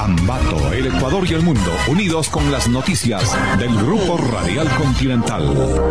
Ambato, el Ecuador y el mundo, unidos con las noticias del Grupo Radial Continental.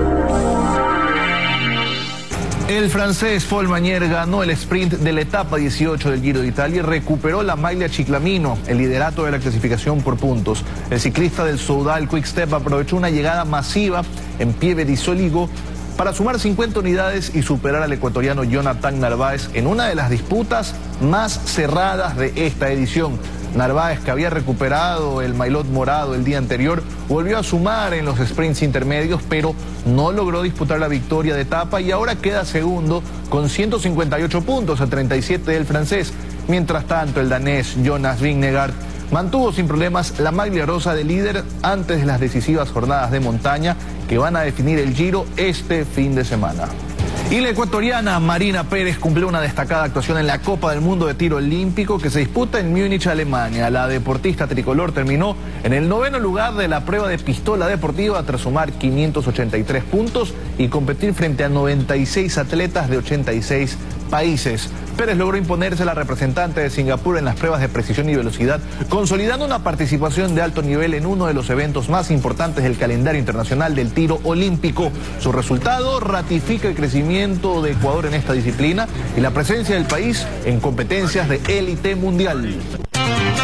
El francés Paul Mañer ganó el sprint de la etapa 18 del Giro de Italia y recuperó la maglia Ciclamino, el liderato de la clasificación por puntos. El ciclista del Soudal Quick-Step aprovechó una llegada masiva en Pieve di Soligo para sumar 50 unidades y superar al ecuatoriano Jonathan Narváez en una de las disputas más cerradas de esta edición. Narváez, que había recuperado el maillot morado el día anterior, volvió a sumar en los sprints intermedios, pero no logró disputar la victoria de etapa y ahora queda segundo con 158 puntos a 37 del francés. Mientras tanto, el danés Jonas Vingegaard mantuvo sin problemas la maglia rosa de líder antes de las decisivas jornadas de montaña que van a definir el Giro este fin de semana. Y la ecuatoriana Marina Pérez cumplió una destacada actuación en la Copa del Mundo de Tiro Olímpico que se disputa en Múnich, Alemania. La deportista tricolor terminó en el 9º lugar de la prueba de pistola deportiva tras sumar 583 puntos y competir frente a 96 atletas de 86 países. Pérez logró imponerse a la representante de Singapur en las pruebas de precisión y velocidad, consolidando una participación de alto nivel en uno de los eventos más importantes del calendario internacional del tiro olímpico. Su resultado ratifica el crecimiento de Ecuador en esta disciplina y la presencia del país en competencias de élite mundial.